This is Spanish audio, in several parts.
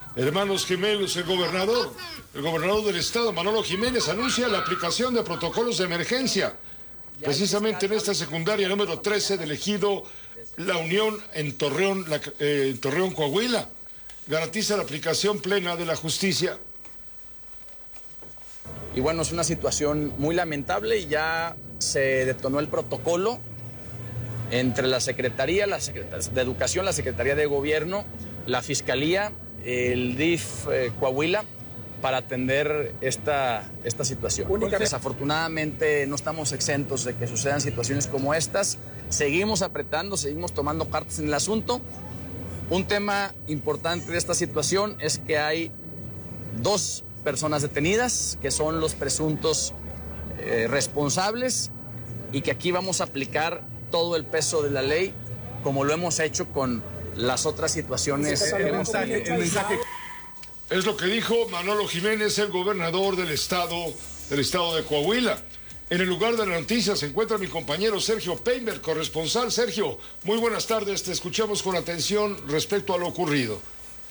Hermanos gemelos, el gobernador del estado, Manolo Jiménez, anuncia la aplicación de protocolos de emergencia, precisamente en esta secundaria número 13 del ejido La Unión en Torreón, Coahuila. Garantiza la aplicación plena de la justicia. Y bueno, es una situación muy lamentable y ya se detonó el protocolo entre la Secretaría de Educación, la Secretaría de Gobierno, la Fiscalía, el DIF Coahuila, para atender esta situación. Desafortunadamente no estamos exentos de que sucedan situaciones como estas. Seguimos apretando, seguimos tomando cartas en el asunto. Un tema importante de esta situación es que hay 2 personas detenidas, que son los presuntos responsables, y que aquí vamos a aplicar todo el peso de la ley, como lo hemos hecho con las otras situaciones. El mensaje. Es lo que dijo Manolo Jiménez, el gobernador del estado de Coahuila. En el lugar de la noticia se encuentra mi compañero Sergio Painberg, corresponsal. Sergio, muy buenas tardes, te escuchamos con atención respecto a lo ocurrido.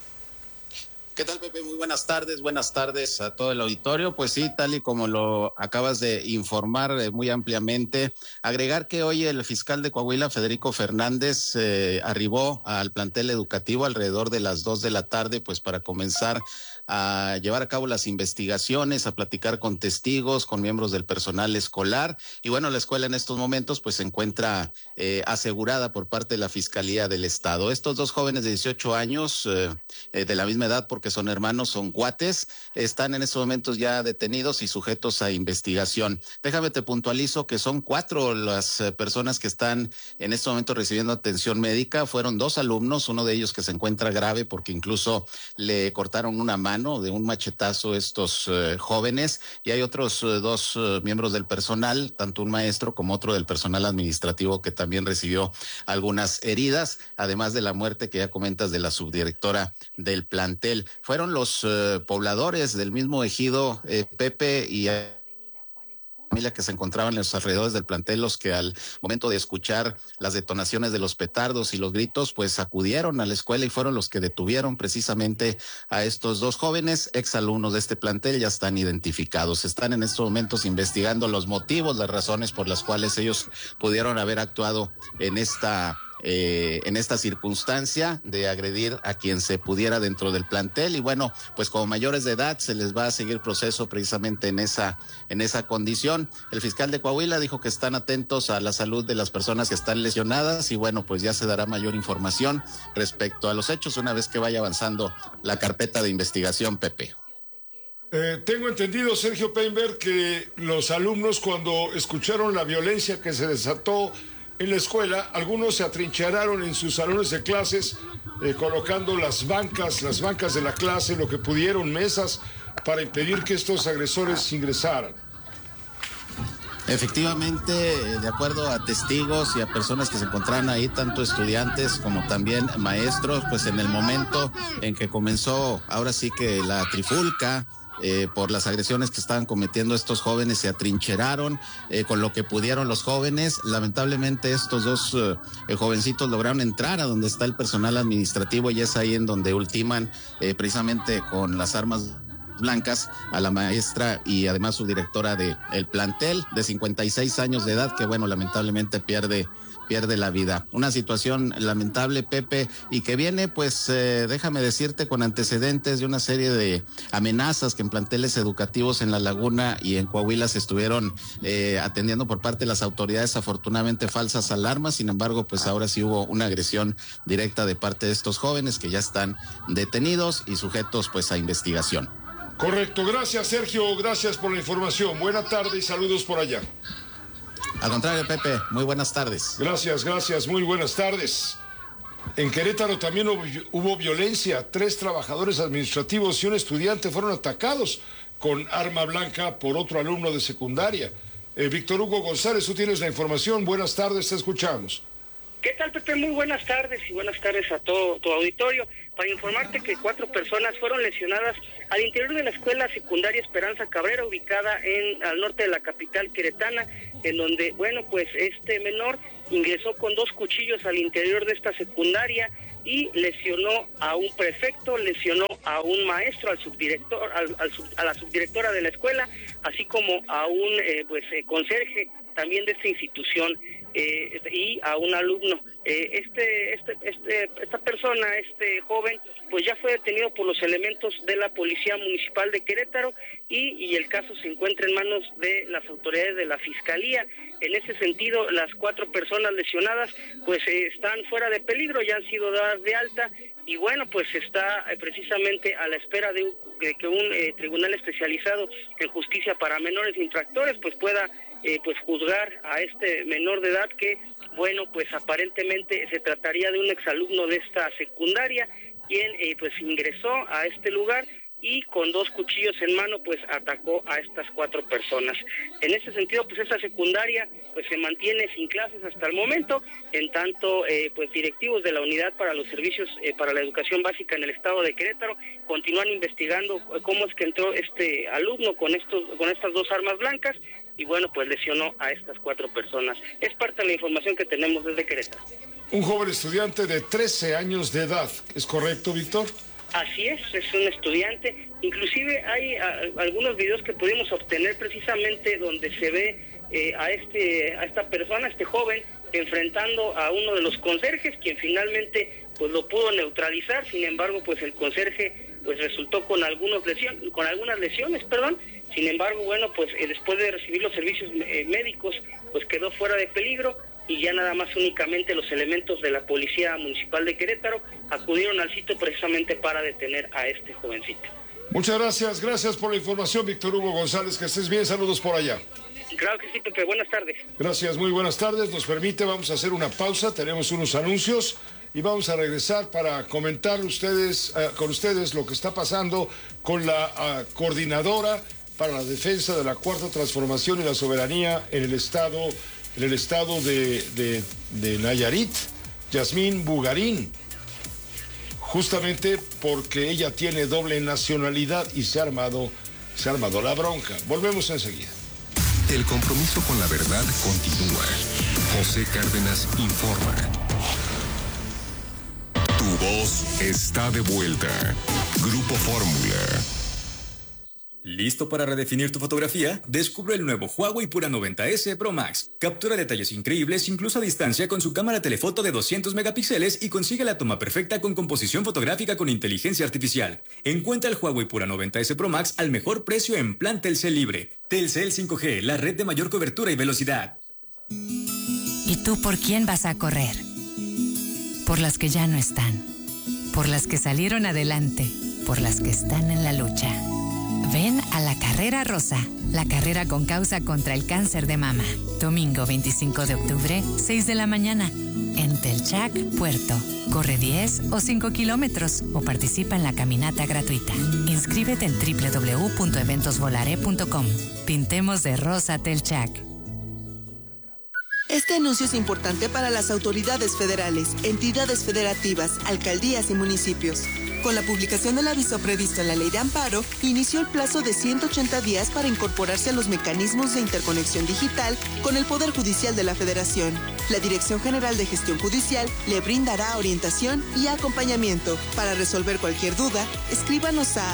¿Qué tal, Pepe? Muy buenas tardes a todo el auditorio. Pues sí, tal y como lo acabas de informar muy ampliamente, agregar que hoy el fiscal de Coahuila, Federico Fernández, arribó al plantel educativo alrededor de las 2 de la tarde, pues para comenzar a llevar a cabo las investigaciones, a platicar con testigos, con miembros del personal escolar. Y bueno, la escuela en estos momentos pues se encuentra asegurada por parte de la Fiscalía del Estado. Estos 2 jóvenes de 18 años, de la misma edad porque son hermanos, son cuates, están en estos momentos ya detenidos y sujetos a investigación. Déjame te puntualizo que son 4 las personas que están en estos momentos recibiendo atención médica. Fueron 2 alumnos, uno de ellos que se encuentra grave porque incluso le cortaron una mano de un machetazo estos jóvenes, y hay otros 2 miembros del personal, tanto un maestro como otro del personal administrativo, que también recibió algunas heridas, además de la muerte que ya comentas de la subdirectora del plantel. Fueron los pobladores del mismo ejido, Pepe, y familia que se encontraban en los alrededores del plantel los que al momento de escuchar las detonaciones de los petardos y los gritos, pues acudieron a la escuela y fueron los que detuvieron precisamente a estos 2 jóvenes, exalumnos de este plantel. Ya están identificados. Están en estos momentos investigando los motivos, las razones por las cuales ellos pudieron haber actuado en esta circunstancia de agredir a quien se pudiera dentro del plantel. Y bueno, pues como mayores de edad se les va a seguir proceso precisamente en esa condición. El fiscal de Coahuila dijo que están atentos a la salud de las personas que están lesionadas, y bueno, pues ya se dará mayor información respecto a los hechos una vez que vaya avanzando la carpeta de investigación, Pepe. Tengo entendido, Sergio Painberg, que los alumnos, cuando escucharon la violencia que se desató en la escuela, algunos se atrincheraron en sus salones de clases, colocando las bancas de la clase, lo que pudieron, mesas, para impedir que estos agresores ingresaran. Efectivamente, de acuerdo a testigos y a personas que se encontraban ahí, tanto estudiantes como también maestros, pues en el momento en que comenzó ahora sí que la trifulca, por las agresiones que estaban cometiendo estos jóvenes, se atrincheraron con lo que pudieron los jóvenes. Lamentablemente estos 2 jovencitos lograron entrar a donde está el personal administrativo, y es ahí en donde ultiman precisamente con las armas blancas a la maestra y además su directora del plantel, de 56 años de edad, que bueno, lamentablemente pierde la vida. Una situación lamentable, Pepe, y que viene, pues, déjame decirte, con antecedentes de una serie de amenazas que en planteles educativos en La Laguna y en Coahuila se estuvieron atendiendo por parte de las autoridades, afortunadamente falsas alarmas. Sin embargo, pues ahora sí hubo una agresión directa de parte de estos jóvenes que ya están detenidos y sujetos pues a investigación. Correcto, gracias Sergio, gracias por la información. Buena tarde y saludos por allá. Al contrario, Pepe, muy buenas tardes. Gracias, muy buenas tardes. En Querétaro también hubo violencia. 3 trabajadores administrativos y un estudiante fueron atacados con arma blanca por otro alumno de secundaria. Víctor Hugo González, tú tienes la información. Buenas tardes, te escuchamos. ¿Qué tal, Pepe? Muy buenas tardes y buenas tardes a todo tu auditorio. Para informarte que 4 personas fueron lesionadas al interior de la escuela secundaria Esperanza Cabrera, ubicada al norte de la capital queretana, en donde, bueno, pues este menor ingresó con 2 cuchillos al interior de esta secundaria, y lesionó a un prefecto, lesionó a un maestro, al subdirector, a la subdirectora de la escuela, así como a un conserje también de esta institución, y a un alumno. Esta persona, este joven, pues ya fue detenido por los elementos de la Policía Municipal de Querétaro y el caso se encuentra en manos de las autoridades de la Fiscalía. En ese sentido, las 4 personas lesionadas pues están fuera de peligro, ya han sido dadas de alta y bueno, pues está precisamente a la espera de que un tribunal especializado en justicia para menores infractores pues pueda juzgar a este menor de edad que, bueno, pues aparentemente se trataría de un exalumno de esta secundaria, quien pues ingresó a este lugar y con 2 cuchillos en mano pues atacó a estas 4 personas. En ese sentido, pues esta secundaria pues se mantiene sin clases hasta el momento, en tanto pues directivos de la Unidad para los Servicios para la Educación Básica en el estado de Querétaro continúan investigando cómo es que entró este alumno con estas 2 armas blancas y bueno, pues lesionó a estas 4 personas. Es parte de la información que tenemos desde Querétaro. Un joven estudiante de 13 años de edad, ¿es correcto, Víctor? Así es un estudiante. Inclusive hay algunos videos que pudimos obtener precisamente donde se ve a esta persona, este joven, enfrentando a uno de los conserjes, quien finalmente pues lo pudo neutralizar. Sin embargo, pues el conserje pues resultó con algunas lesiones. Sin embargo, bueno, pues después de recibir los servicios médicos, pues quedó fuera de peligro y ya nada más únicamente los elementos de la Policía Municipal de Querétaro acudieron al sitio precisamente para detener a este jovencito. Muchas gracias por la información, Víctor Hugo González, que estés bien, saludos por allá. Claro que sí, Pepe, buenas tardes. Gracias, muy buenas tardes, nos permite, vamos a hacer una pausa, tenemos unos anuncios y vamos a regresar para comentar con ustedes lo que está pasando con la coordinadora para la defensa de la Cuarta Transformación y la soberanía en el estado de Nayarit, Yasmín Bugarín, justamente porque ella tiene doble nacionalidad y se ha armado la bronca. Volvemos enseguida. El compromiso con la verdad continúa. José Cárdenas informa. Tu voz está de vuelta. Grupo Fórmula. ¿Listo para redefinir tu fotografía? Descubre el nuevo Huawei Pura 90S Pro Max. Captura detalles increíbles incluso a distancia con su cámara telefoto de 200 megapíxeles y consigue la toma perfecta con composición fotográfica con inteligencia artificial. Encuentra el Huawei Pura 90S Pro Max al mejor precio en plan Telcel Libre. Telcel 5G, la red de mayor cobertura y velocidad. ¿Y tú por quién vas a correr? Por las que ya no están. Por las que salieron adelante. Por las que están en la lucha. Ven a la Carrera Rosa, la carrera con causa contra el cáncer de mama. Domingo 25 de octubre, 6 de la mañana, en Telchac, Puerto. Corre 10 o 5 kilómetros o participa en la caminata gratuita. Inscríbete en www.eventosvolare.com. Pintemos de rosa Telchac. Este anuncio es importante para las autoridades federales, entidades federativas, alcaldías y municipios. Con la publicación del aviso previsto en la Ley de Amparo, inició el plazo de 180 días para incorporarse a los mecanismos de interconexión digital con el Poder Judicial de la Federación. La Dirección General de Gestión Judicial le brindará orientación y acompañamiento. Para resolver cualquier duda, escríbanos a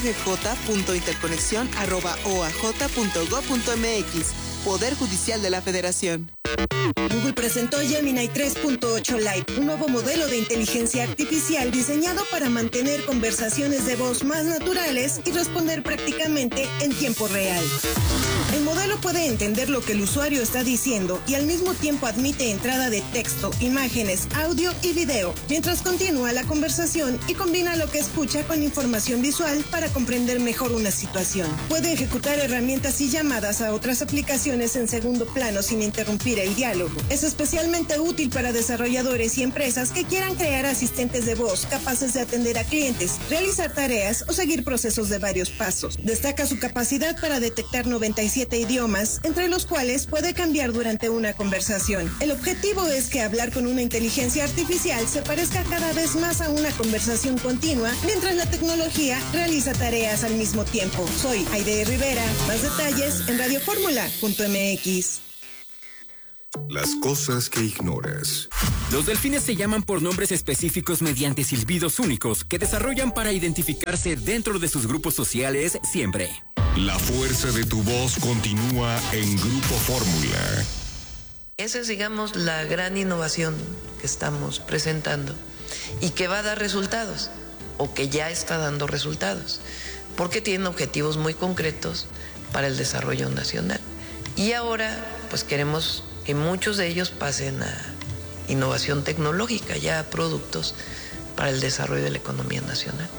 dggj.interconexión@oaj.gov.mx. Poder Judicial de la Federación. Google presentó Gemini 3.8 Lite, un nuevo modelo de inteligencia artificial diseñado para mantener conversaciones de voz más naturales y responder prácticamente en tiempo real. El modelo puede entender lo que el usuario está diciendo y al mismo tiempo admite entrada de texto, imágenes, audio y video, mientras continúa la conversación y combina lo que escucha con información visual para comprender mejor una situación. Puede ejecutar herramientas y llamadas a otras aplicaciones en segundo plano sin interrumpir el diálogo. Es especialmente útil para desarrolladores y empresas que quieran crear asistentes de voz capaces de atender a clientes, realizar tareas o seguir procesos de varios pasos. Destaca su capacidad para detectar 97 idiomas, entre los cuales puede cambiar durante una conversación. El objetivo es que hablar con una inteligencia artificial se parezca cada vez más a una conversación continua, mientras la tecnología realiza tareas al mismo tiempo. Soy Aide Rivera. Más detalles en radioformula.mx. Las cosas que ignoras. Los delfines se llaman por nombres específicos mediante silbidos únicos que desarrollan para identificarse dentro de sus grupos sociales siempre. La fuerza de tu voz continúa en Grupo Fórmula. Esa es, digamos, la gran innovación que estamos presentando y que va a dar resultados, o que ya está dando resultados, porque tienen objetivos muy concretos para el desarrollo nacional. Y ahora, pues queremos que muchos de ellos pasen a innovación tecnológica, ya a productos para el desarrollo de la economía nacional.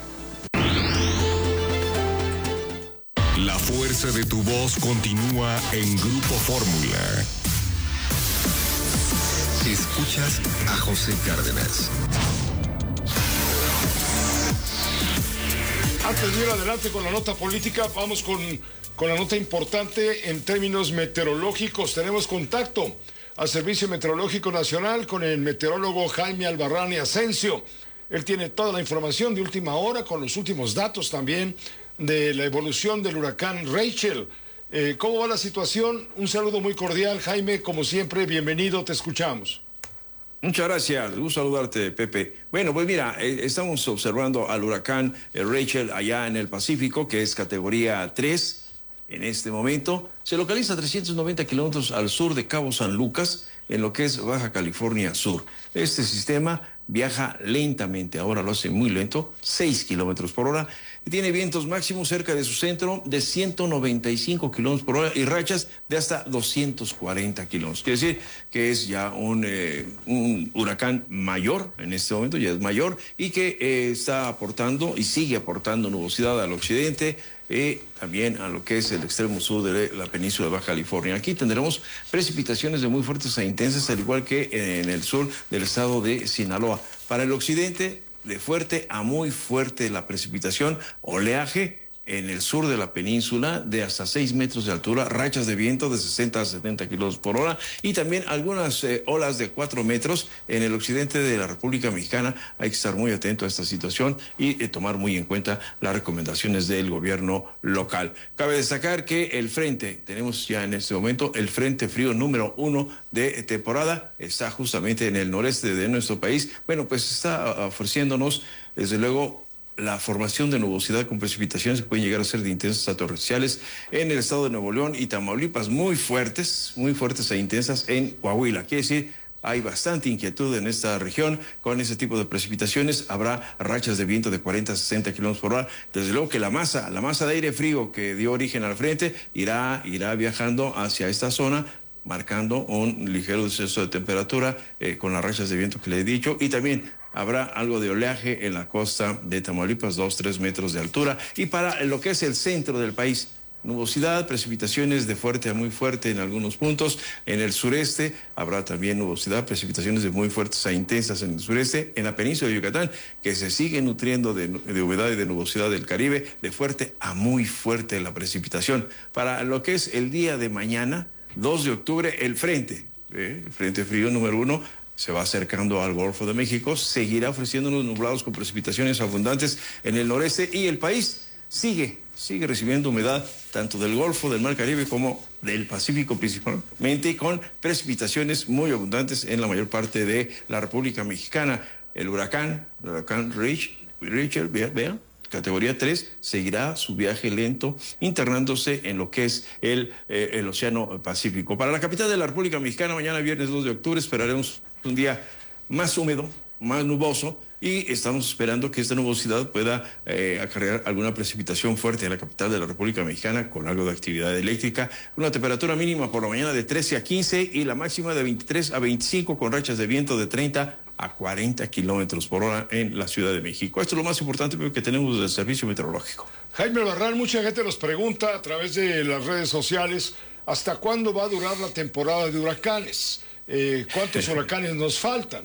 La fuerza de tu voz continúa en Grupo Fórmula. Escuchas a José Cárdenas. Antes de ir adelante con la nota política, vamos con la nota importante en términos meteorológicos. Tenemos contacto al Servicio Meteorológico Nacional con el meteorólogo Jaime Albarrán y Asensio. Él tiene toda la información de última hora, con los últimos datos también de la evolución del huracán Rachel. ¿Cómo va la situación? Un saludo muy cordial, Jaime, como siempre, bienvenido, te escuchamos. Muchas gracias, gusto saludarte, Pepe. Bueno, pues mira, estamos observando al huracán Rachel allá en el Pacífico, que es categoría 3 en este momento. Se localiza a 390 kilómetros al sur de Cabo San Lucas, en lo que es Baja California Sur. Este sistema viaja lentamente, ahora lo hace muy lento, 6 kilómetros por hora. Tiene vientos máximos cerca de su centro de 195 kilómetros por hora y rachas de hasta 240 kilómetros. Quiere decir que es ya un huracán mayor en este momento, ya es mayor, y que está aportando y sigue aportando nubosidad al occidente, también a lo que es el extremo sur de la península de Baja California. Aquí tendremos precipitaciones de muy fuertes a intensas, al igual que en el sur del estado de Sinaloa. Para el occidente, de fuerte a muy fuerte la precipitación, oleaje en el sur de la península de hasta 6 metros de altura, rachas de viento de 60 a 70 kilómetros por hora y también algunas olas de 4 metros en el occidente de la República Mexicana. Hay que estar muy atento a esta situación y tomar muy en cuenta las recomendaciones del gobierno local. Cabe destacar que el frente, tenemos ya en este momento el frente frío número 1 de temporada, está justamente en el noreste de nuestro país. Bueno, pues está ofreciéndonos, desde luego, la formación de nubosidad con precipitaciones que pueden llegar a ser de intensas a torrenciales en el estado de Nuevo León y Tamaulipas, muy fuertes e intensas en Coahuila. Quiere decir, hay bastante inquietud en esta región con ese tipo de precipitaciones. Habrá rachas de viento de 40 a 60 kilómetros por hora. Desde luego que la masa de aire frío que dio origen al frente irá viajando hacia esta zona, marcando un ligero descenso de temperatura con las rachas de viento que le he dicho, y también habrá algo de oleaje en la costa de Tamaulipas, 2-3 metros de altura. Y para lo que es el centro del país, nubosidad, precipitaciones de fuerte a muy fuerte en algunos puntos. En el sureste habrá también nubosidad, precipitaciones de muy fuertes a intensas en el sureste. En la península de Yucatán, que se sigue nutriendo de humedad y de nubosidad del Caribe, de fuerte a muy fuerte la precipitación. Para lo que es el día de mañana, 2 de octubre, el frente frío número 1, se va acercando al Golfo de México, seguirá ofreciendo unos nublados con precipitaciones abundantes en el noreste y el país sigue recibiendo humedad tanto del Golfo, del Mar Caribe como del Pacífico, principalmente con precipitaciones muy abundantes en la mayor parte de la República Mexicana. El huracán Rachel, vean, categoría 3, seguirá su viaje lento, internándose en lo que es el Océano Pacífico. Para la capital de la República Mexicana, mañana viernes 2 de octubre, esperaremos un día más húmedo, más nuboso, y estamos esperando que esta nubosidad pueda acarrear alguna precipitación fuerte en la capital de la República Mexicana con algo de actividad eléctrica. Una temperatura mínima por la mañana de 13 a 15 y la máxima de 23 a 25 con rachas de viento de 30 a 40 kilómetros por hora en la Ciudad de México. Esto es lo más importante que tenemos del Servicio Meteorológico. Jaime Albarrán, mucha gente nos pregunta a través de las redes sociales, ¿hasta cuándo va a durar la temporada de huracanes? ¿Cuántos huracanes nos faltan?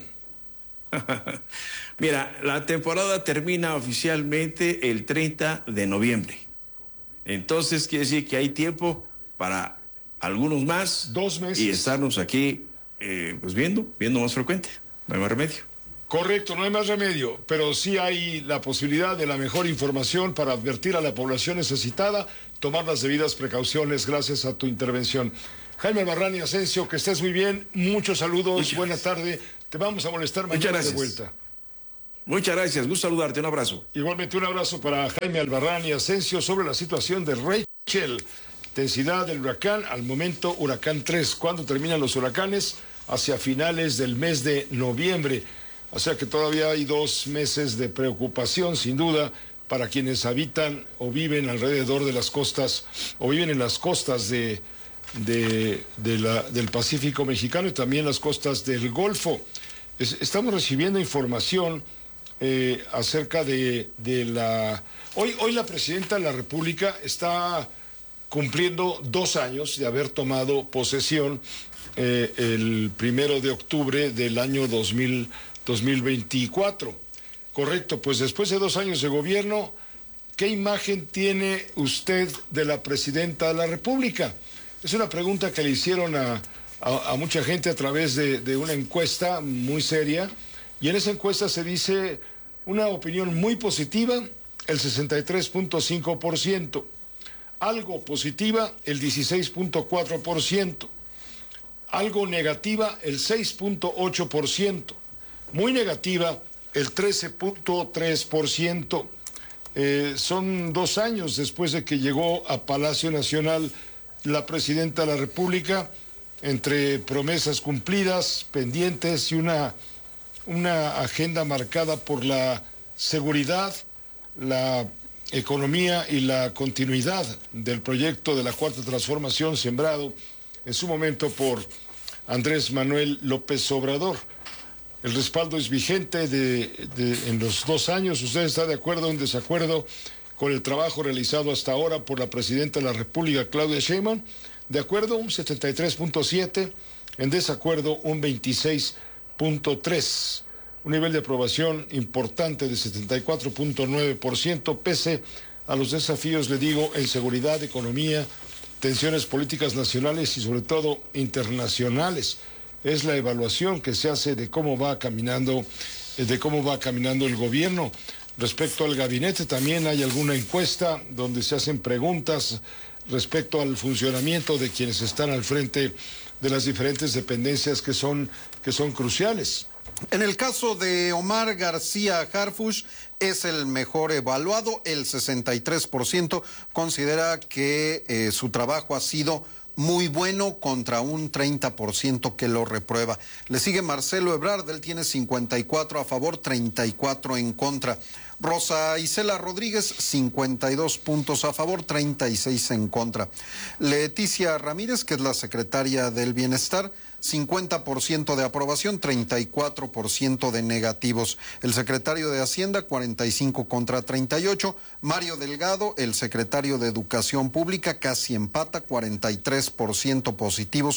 Mira, la temporada termina oficialmente el 30 de noviembre. Entonces quiere decir que hay tiempo para algunos más. 2 meses. Y estarnos aquí pues viendo más frecuente. No hay más remedio. Correcto, no hay más remedio, pero sí hay la posibilidad de la mejor información para advertir a la población necesitada, tomar las debidas precauciones gracias a tu intervención. Jaime Albarrán y Asensio, que estés muy bien. Muchos saludos, buena tarde. Te vamos a molestar mañana de vuelta. Muchas gracias, gusto saludarte, un abrazo. Igualmente un abrazo para Jaime Albarrán y Asensio sobre la situación de Rachel. Intensidad del huracán, al momento huracán 3. ¿Cuándo terminan los huracanes? Hacia finales del mes de noviembre. O sea que todavía hay 2 meses de preocupación, sin duda, para quienes habitan o viven alrededor de las costas, o viven en las costas del Pacífico mexicano y también las costas del Golfo. Estamos recibiendo información acerca de la... Hoy la presidenta de la República está cumpliendo 2 años de haber tomado posesión el 1 de octubre del año 2024. Correcto, pues después de 2 años de gobierno, ¿qué imagen tiene usted de la presidenta de la República? Es una pregunta que le hicieron a mucha gente a través de una encuesta muy seria, y en esa encuesta se dice una opinión muy positiva, el 63.5%, algo positiva, el 16.4%, algo negativa, el 6.8%, muy negativa, el 13.3%. Son 2 años después de que llegó a Palacio Nacional la presidenta de la República, entre promesas cumplidas, pendientes y una agenda marcada por la seguridad, la economía y la continuidad del proyecto de la Cuarta Transformación sembrado en su momento por Andrés Manuel López Obrador. El respaldo es vigente en los 2 años. ¿Usted está de acuerdo o en desacuerdo con el trabajo realizado hasta ahora por la presidenta de la República, Claudia Sheinbaum? De acuerdo, un 73.7%, en desacuerdo, un 26.3%. Un nivel de aprobación importante de 74.9%, pese a los desafíos, le digo, en seguridad, economía, tensiones políticas nacionales y sobre todo internacionales. Es la evaluación que se hace de cómo va caminando el gobierno. Respecto al gabinete, también hay alguna encuesta donde se hacen preguntas respecto al funcionamiento de quienes están al frente de las diferentes dependencias que son cruciales. En el caso de Omar García Harfuch, es el mejor evaluado. El 63% considera que su trabajo ha sido muy bueno, contra un 30% que lo reprueba. Le sigue Marcelo Ebrard, él tiene 54 a favor, 34 en contra. Rosa Isela Rodríguez, 52 puntos a favor, 36 en contra. Leticia Ramírez, que es la secretaria del Bienestar, 50% de aprobación, 34% de negativos. El secretario de Hacienda, 45 contra 38. Mario Delgado, el secretario de Educación Pública, casi empata, 43% positivos,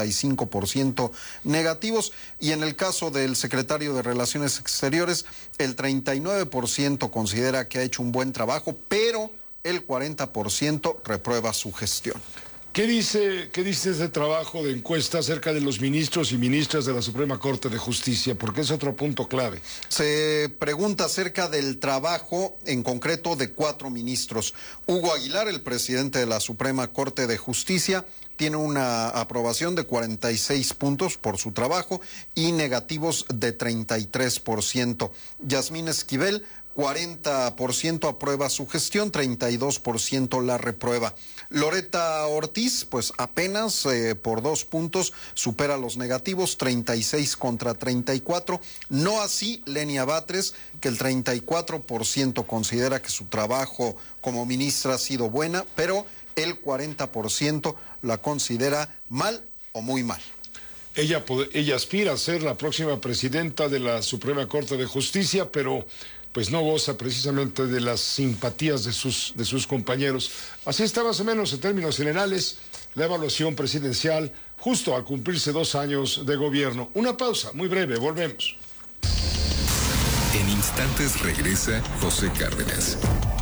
45% negativos. Y en el caso del secretario de Relaciones Exteriores, el 39% considera que ha hecho un buen trabajo, pero el 40% reprueba su gestión. ¿Qué dice este trabajo de encuesta acerca de los ministros y ministras de la Suprema Corte de Justicia? Porque es otro punto clave. Se pregunta acerca del trabajo en concreto de 4 ministros. Hugo Aguilar, el presidente de la Suprema Corte de Justicia, tiene una aprobación de 46 puntos por su trabajo y negativos de 33%. Yasmín Esquivel, 40% aprueba su gestión, 32% la reprueba. Loreta Ortiz, pues apenas por 2 puntos supera los negativos, 36 contra 34. No así Lenia Batres, que el 34% considera que su trabajo como ministra ha sido buena, pero el 40% la considera mal o muy mal. Ella aspira a ser la próxima presidenta de la Suprema Corte de Justicia, pero pues no goza precisamente de las simpatías de sus compañeros. Así está más o menos en términos generales la evaluación presidencial justo al cumplirse 2 años de gobierno. Una pausa muy breve, volvemos. En instantes regresa José Cárdenas.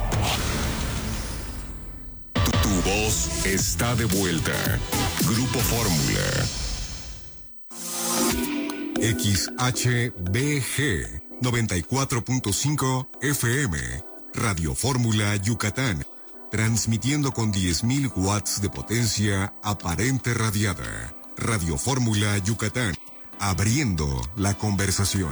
Tu voz está de vuelta. Grupo Fórmula. XHBG 94.5 FM, Radio Fórmula Yucatán. transmitiendo con 10.000 watts de potencia aparente radiada. Radio Fórmula Yucatán, abriendo la conversación.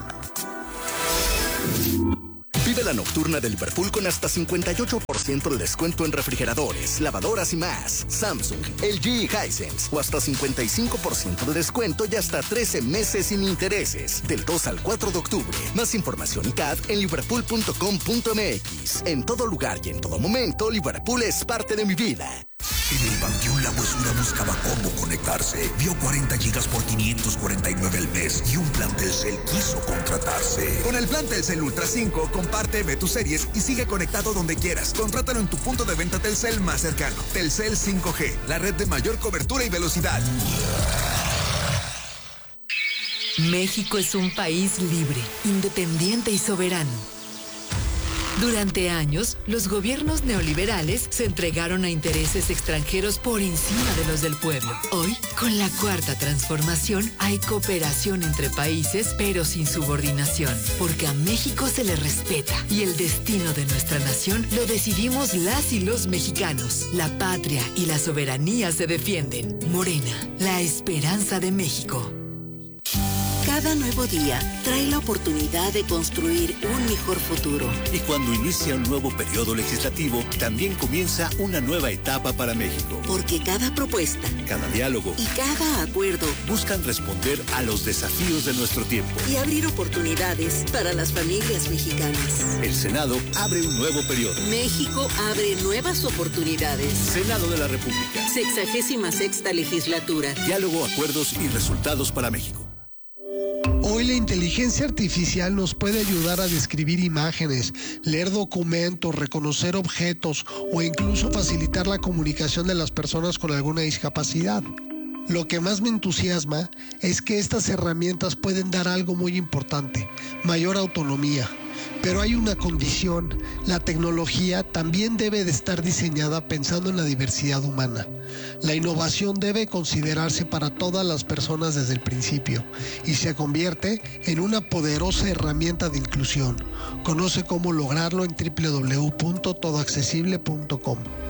Vive la nocturna de Liverpool con hasta 58% de descuento en refrigeradores, lavadoras y más. Samsung, LG y Hisense. O hasta 55% de descuento y hasta 13 meses sin intereses. Del 2 al 4 de octubre. Más información y CAD en liverpool.com.mx. En todo lugar y en todo momento, Liverpool es parte de mi vida. En el Panteón La Huesura buscaba cómo conectarse. Vio 40 gigas por 549 al mes y un plan Telcel quiso contratarse. Con el plan Telcel Ultra 5, comparte, ve tus series y sigue conectado donde quieras. Contrátalo en tu punto de venta Telcel más cercano. Telcel 5G, la red de mayor cobertura y velocidad. México es un país libre, independiente y soberano. Durante años, los gobiernos neoliberales se entregaron a intereses extranjeros por encima de los del pueblo. Hoy, con la Cuarta Transformación, hay cooperación entre países, pero sin subordinación, porque a México se le respeta y el destino de nuestra nación lo decidimos las y los mexicanos. La patria y la soberanía se defienden. Morena, la esperanza de México. Cada nuevo día trae la oportunidad de construir un mejor futuro. Y cuando inicia un nuevo periodo legislativo, también comienza una nueva etapa para México. Porque cada propuesta, cada diálogo y cada acuerdo buscan responder a los desafíos de nuestro tiempo. Y abrir oportunidades para las familias mexicanas. El Senado abre un nuevo periodo. México abre nuevas oportunidades. Senado de la República. 66ª legislatura. Diálogo, acuerdos y resultados para México. Hoy la inteligencia artificial nos puede ayudar a describir imágenes, leer documentos, reconocer objetos o incluso facilitar la comunicación de las personas con alguna discapacidad. Lo que más me entusiasma es que estas herramientas pueden dar algo muy importante, mayor autonomía. Pero hay una condición, la tecnología también debe de estar diseñada pensando en la diversidad humana. La innovación debe considerarse para todas las personas desde el principio y se convierte en una poderosa herramienta de inclusión. Conoce cómo lograrlo en www.todoaccesible.com.